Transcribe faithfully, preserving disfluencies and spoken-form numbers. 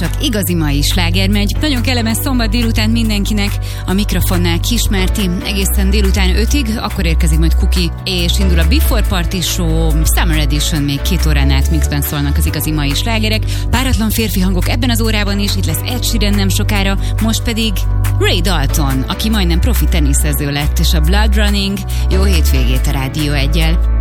csak igazi mai sláger megy. Nagyon kellemes szombat délután mindenkinek. A mikrofonnál Kismárti egészen délután ötig, akkor érkezik majd Kuki, és indul a Before Party Show Summer Edition, még két órán át mixben szólnak az igazi mai slágerek. Páratlan férfi hangok ebben az órában is, itt lesz Ed Sheeran nem sokára, most pedig Ray Dalton, aki majdnem profi teniszező lett, és a Blood Running. Jó hétvégét a Rádió Eggyel.